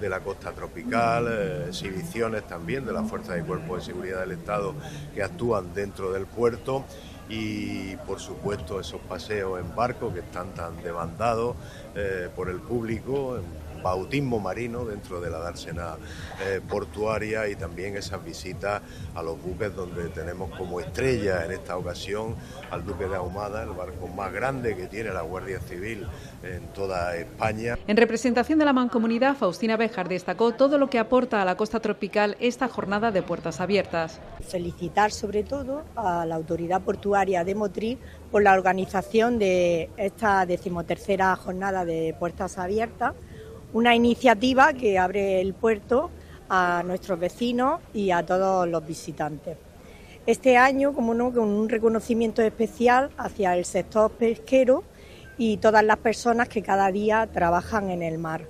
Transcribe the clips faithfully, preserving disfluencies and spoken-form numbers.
de la costa tropical, eh, exhibiciones también de las fuerzas y cuerpos de seguridad del Estado que actúan dentro del puerto y, por supuesto, esos paseos en barco que están tan demandados eh, por el público, bautismo marino dentro de la dársena eh, portuaria y también esas visitas a los buques donde tenemos como estrella en esta ocasión al Duque de Ahumada, el barco más grande que tiene la Guardia Civil en toda España. En representación de la Mancomunidad, Faustina Béjar destacó todo lo que aporta a la costa tropical esta jornada de puertas abiertas. Felicitar sobre todo a la Autoridad Portuaria de Motril por la organización de esta decimotercera jornada de puertas abiertas, una iniciativa que abre el puerto a nuestros vecinos y a todos los visitantes. Este año, como no, con un reconocimiento especial hacia el sector pesquero y todas las personas que cada día trabajan en el mar.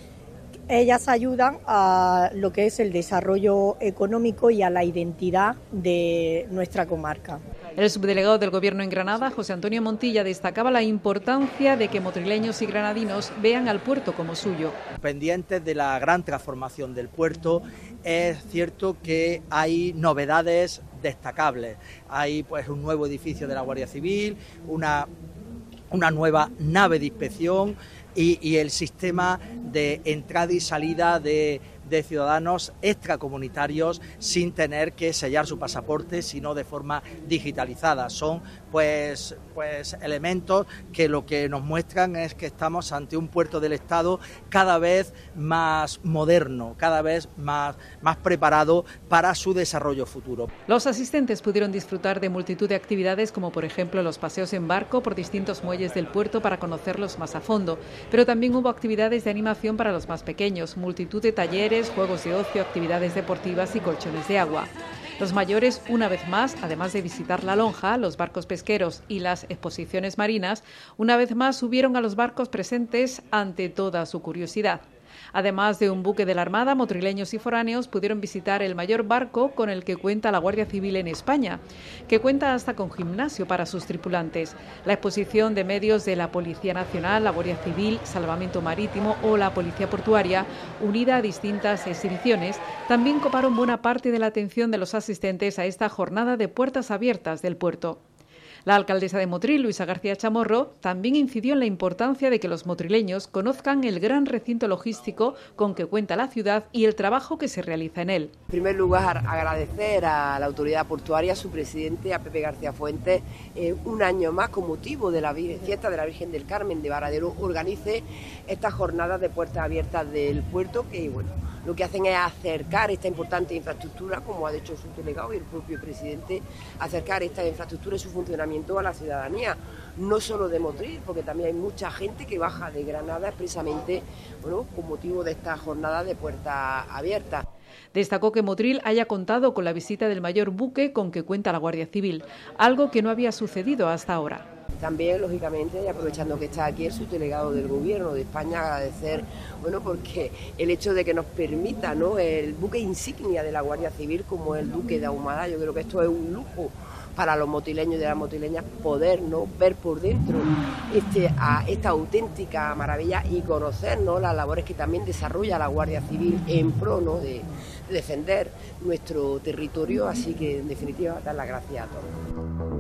Ellas ayudan a lo que es el desarrollo económico y a la identidad de nuestra comarca. El subdelegado del Gobierno en Granada, José Antonio Montilla, destacaba la importancia de que motrileños y granadinos vean al puerto como suyo. Pendientes de la gran transformación del puerto, es cierto que hay novedades destacables. Hay pues un nuevo edificio de la Guardia Civil, una, una nueva nave de inspección y, y el sistema de entrada y salida de de ciudadanos extracomunitarios sin tener que sellar su pasaporte, sino de forma digitalizada. Son pues, pues elementos que lo que nos muestran es que estamos ante un puerto del Estado cada vez más moderno, cada vez más, más preparado para su desarrollo futuro. Los asistentes pudieron disfrutar de multitud de actividades, como por ejemplo los paseos en barco por distintos muelles del puerto para conocerlos más a fondo, pero también hubo actividades de animación para los más pequeños, multitud de talleres, juegos de ocio, actividades deportivas y colchones de agua. Los mayores, una vez más, además de visitar la lonja, los barcos pesqueros y las exposiciones marinas, una vez más subieron a los barcos presentes ante toda su curiosidad. Además de un buque de la Armada, motrileños y foráneos pudieron visitar el mayor barco con el que cuenta la Guardia Civil en España, que cuenta hasta con gimnasio para sus tripulantes. La exposición de medios de la Policía Nacional, la Guardia Civil, Salvamento Marítimo o la Policía Portuaria, unida a distintas exhibiciones, también coparon buena parte de la atención de los asistentes a esta jornada de puertas abiertas del puerto. La alcaldesa de Motril, Luisa García Chamorro, también incidió en la importancia de que los motrileños conozcan el gran recinto logístico con que cuenta la ciudad y el trabajo que se realiza en él. En primer lugar, agradecer a la autoridad portuaria, a su presidente, a Pepe García Fuentes, eh, un año más con motivo de la fiesta de la Virgen del Carmen de Varadero, organice esta jornada de puertas abiertas del puerto que, bueno, lo que hacen es acercar esta importante infraestructura, como ha dicho su delegado y el propio presidente, acercar esta infraestructura y su funcionamiento a la ciudadanía, no solo de Motril, porque también hay mucha gente que baja de Granada expresamente, bueno, con motivo de esta jornada de puertas abiertas. Destacó que Motril haya contado con la visita del mayor buque con que cuenta la Guardia Civil, algo que no había sucedido hasta ahora. También, lógicamente, y aprovechando que está aquí el subdelegado del Gobierno de España, agradecer, bueno, porque el hecho de que nos permita, ¿no?, el buque insignia de la Guardia Civil como el Duque de Ahumada, yo creo que esto es un lujo para los motileños y de las motileñas poder, ¿no?, ver por dentro este, a esta auténtica maravilla y conocer, ¿no?, las labores que también desarrolla la Guardia Civil en pro, ¿no?, de, de defender nuestro territorio. Así que, en definitiva, dar las gracias a todos.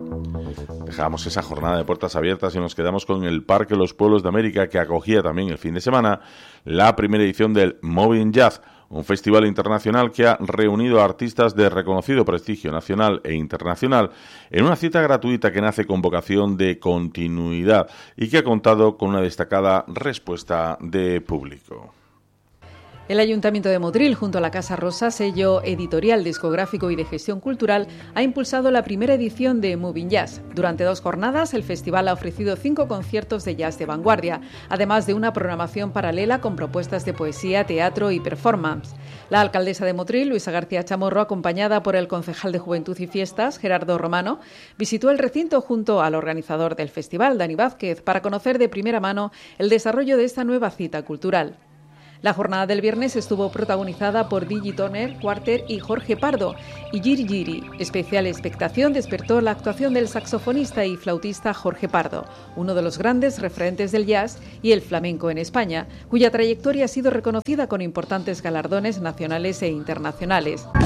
Dejamos esa jornada de puertas abiertas y nos quedamos con el Parque Los Pueblos de América, que acogía también el fin de semana la primera edición del Moving Jazz, un festival internacional que ha reunido a artistas de reconocido prestigio nacional e internacional en una cita gratuita que nace con vocación de continuidad y que ha contado con una destacada respuesta de público. El Ayuntamiento de Motril, junto a la Casa Rosa, sello editorial, discográfico y de gestión cultural, ha impulsado la primera edición de Moving Jazz. Durante dos jornadas, el festival ha ofrecido cinco conciertos de jazz de vanguardia, además de una programación paralela con propuestas de poesía, teatro y performance. La alcaldesa de Motril, Luisa García Chamorro, acompañada por el concejal de Juventud y Fiestas, Gerardo Romano, visitó el recinto junto al organizador del festival, Dani Vázquez, para conocer de primera mano el desarrollo de esta nueva cita cultural. La jornada del viernes estuvo protagonizada por Digi Toner, Quarter y Jorge Pardo. Y Giri Giri, especial expectación despertó la actuación del saxofonista y flautista Jorge Pardo, uno de los grandes referentes del jazz y el flamenco en España, cuya trayectoria ha sido reconocida con importantes galardones nacionales e internacionales.